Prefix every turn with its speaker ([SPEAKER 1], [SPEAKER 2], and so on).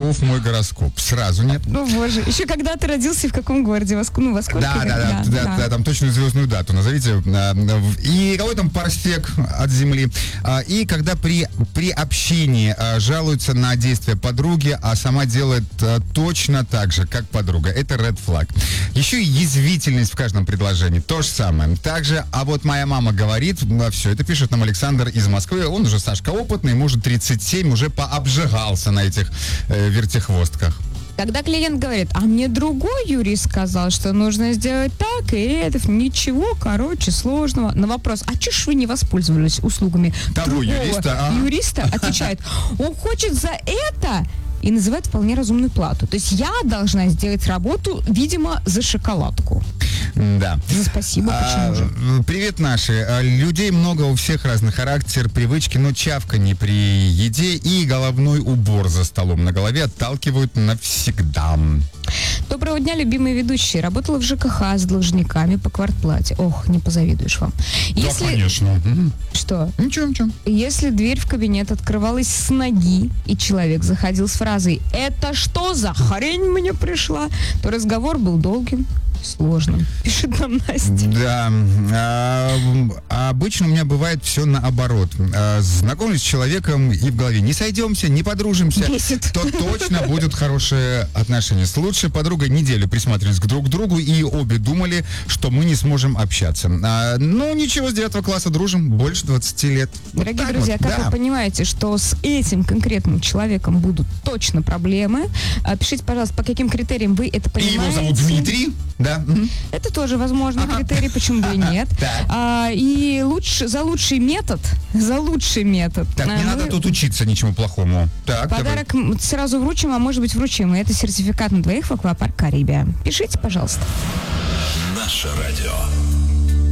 [SPEAKER 1] каков мой гороскоп? Сразу нет.
[SPEAKER 2] Ну, боже. Еще когда ты родился и в каком городе? Во сколько?
[SPEAKER 1] Да, там точную звездную дату назовите. И какой там парсек от Земли. И когда при общении жалуются на действия подруги, а сама делает точно так же, как подруга. Это red flag. Еще и язвительность в каждом предложении. То же самое. Также, а вот моя мама говорит, все, это пишет нам Александр из Москвы. Он уже, Сашка, опытный, ему уже 37, уже пообжигался на этих вертихвостках.
[SPEAKER 2] Когда клиент говорит, а мне другой юрист сказал, что нужно сделать так, и это ничего, сложного. На вопрос, а чё ж вы не воспользовались услугами
[SPEAKER 1] того
[SPEAKER 2] юриста, отвечает, он хочет за это и называет вполне разумную плату. То есть я должна сделать работу, видимо, за шоколадку.
[SPEAKER 1] Да.
[SPEAKER 2] За спасибо, почему же?
[SPEAKER 1] Привет, наши. Людей много, у всех разный характер, привычки, но чавканье при еде и головной убор за столом на голове отталкивают навсегда.
[SPEAKER 2] Доброго дня, любимые ведущие. Работала в ЖКХ с должниками по квартплате. Ох, не позавидуешь вам.
[SPEAKER 1] Да, конечно.
[SPEAKER 2] Что?
[SPEAKER 1] Ничего.
[SPEAKER 2] Если дверь в кабинет открывалась с ноги, и человек заходил с фразой «Это что за хрень мне пришла?», то разговор был долгим, сложным. Пишет нам Настя.
[SPEAKER 1] Да. Обычно у меня бывает все наоборот. Знакомлюсь с человеком и в голове не сойдемся, не подружимся,
[SPEAKER 2] Бесит.
[SPEAKER 1] то точно будут хорошие отношения. С лучшей подругой неделю присматривались друг к другу, и обе думали, что мы не сможем общаться. Ну, ничего, с 9 класса дружим, больше 20 лет.
[SPEAKER 2] Дорогие друзья, как вы понимаете, что с этим конкретным человеком будут точно проблемы, пишите, пожалуйста, по каким критериям вы это понимаете.
[SPEAKER 1] И его зовут Дмитрий, да.
[SPEAKER 2] Это тоже возможно критерий, почему бы и нет. И за лучший метод.
[SPEAKER 1] Так, не надо тут учиться ничему плохому. Так,
[SPEAKER 2] подарок сразу вручим, а может быть вручим. И это сертификат на двоих в аквапарк Карибия. Пишите, пожалуйста.
[SPEAKER 3] Наше радио.